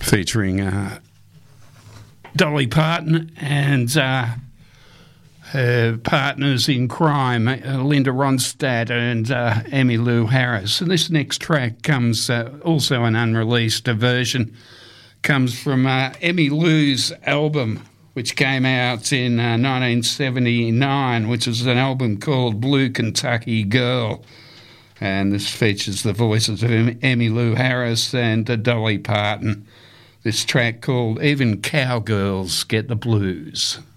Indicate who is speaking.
Speaker 1: featuring Dolly Parton and her partners in crime, Linda Ronstadt and Emmylou Harris. And this next track comes, also an unreleased version, comes from Emmylou's album, which came out in 1979, which was an album called Blue Kentucky Girl. And this features the voices of Emmylou Harris and Dolly Parton. This track called Even Cowgirls Get the Blues.